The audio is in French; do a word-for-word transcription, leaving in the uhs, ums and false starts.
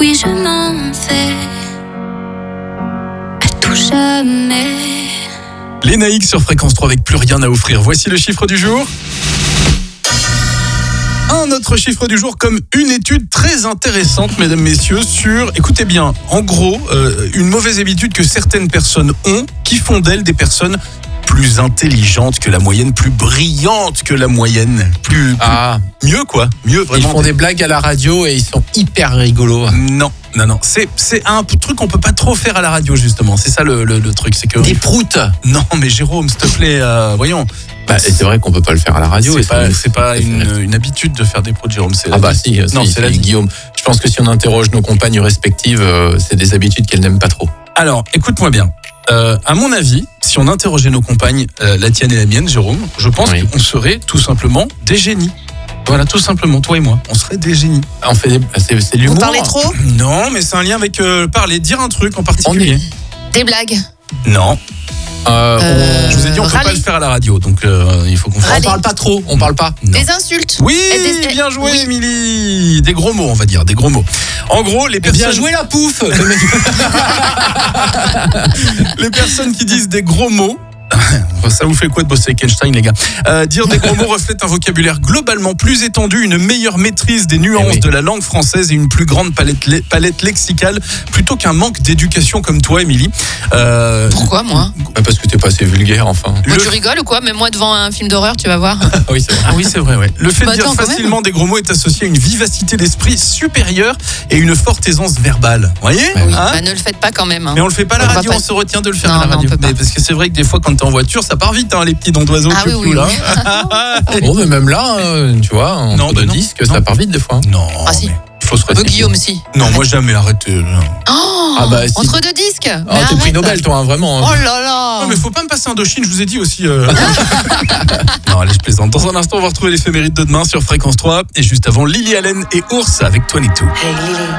Oui, je m'en vais à tout jamais. Lénaïque sur Fréquence trois avec plus rien à offrir. Voici le chiffre du jour. Un autre chiffre du jour comme une étude très intéressante, mesdames, messieurs, sur, écoutez bien, en gros, euh, une mauvaise habitude que certaines personnes ont qui font d'elles des personnes plus intelligentes que la moyenne, plus brillantes que la moyenne, plus, plus Ah, mieux quoi, mieux vraiment. ils font des blagues à la radio et ils sont hyper rigolos. Non, non, non, c'est, c'est un truc qu'on peut pas trop faire à la radio justement, c'est ça le, le, le truc, c'est que... Des proutes. Non mais Jérôme, s'il te plaît, euh, voyons. Bah, et c'est vrai qu'on peut pas le faire à la radio. C'est et pas, ça- c'est pas c'est- une, une habitude de faire des pros de Jérôme. C'est la Ah bah vie. si, Non, si, c'est la si, vie. Guillaume. Je pense que si on interroge nos compagnes respectives, euh, c'est des habitudes qu'elles n'aiment pas trop. Alors, écoute-moi bien. Euh, à mon avis, si on interrogeait nos compagnes, euh, la tienne et la mienne, Jérôme, je pense Oui. qu'on serait tout simplement des génies. Voilà, tout simplement, toi et moi, on serait des génies. On fait des- c'est, c'est Vous l'humour. parlez trop? Non, mais c'est un lien avec euh, parler, dire un truc en particulier. Des blagues. Non, Euh, Euh, je vous ai dit, on peut pas râler. le faire à la radio, donc euh, il faut qu'on on, fasse. on parle pas trop, on parle pas. Non. Des insultes. Oui, Et des- bien joué, oui. Émilie. Des gros mots, on va dire, des gros mots. En gros, les personnes, Bien joué la pouffe. les personnes qui disent des gros mots. Ça vous fait quoi de bosser avec Einstein, les gars? euh, Dire des gros mots reflète un vocabulaire globalement plus étendu, une meilleure maîtrise des nuances Eh oui. de la langue française et une plus grande palette, le- palette lexicale, plutôt qu'un manque d'éducation comme toi, Émilie. Euh, Pourquoi, moi? Bah, parce que t'es pas assez vulgaire, enfin. Moi, le- tu rigoles ou quoi? Même moi, devant un film d'horreur, tu vas voir. Ah oui, c'est vrai. Ah oui, c'est vrai, ouais. Le fait Bah de dire attends, quand facilement des gros mots est associé à une vivacité d'esprit supérieure et une forte aisance verbale. Vous voyez? Bah oui. Hein? Bah, ne le faites pas quand même. hein. Mais on le fait pas à la On va radio, pas- on se retient de le faire Non, à la non, on radio. peut pas. Mais parce que c'est vrai que des fois, quand t'es en voiture, ça part vite, hein, les petits dents d'oiseaux. Ah oui, piou-piou, oui, là. Bon, mais même là, hein, tu vois, entre Non, deux mais non. disques, Non. ça part vite des fois. Non, Ah, si. mais il faut se Euh, retenir. Guillaume, si. Non, moi jamais, arrêtez. Non. Oh, Ah bah, si. entre deux disques. Ah, Mais t'es prix arrête. Nobel, toi, hein, vraiment. Oh hein. là là. Non, mais faut pas me passer Indochine, je vous ai dit aussi. euh. Non, allez, je plaisante. Dans un instant, on va retrouver l'éphéméride de demain sur Fréquence trois. Et juste avant, Lily Allen et Ours avec vingt-deux. Hey Lily.